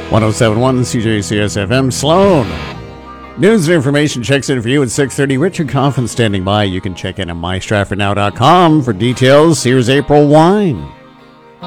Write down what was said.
1071 CJCS FM, Sloan. News and information checks in for you at 6:30. Richard Coffin standing by. You can check in on mystratfordnow.com for details. Here's April Wine.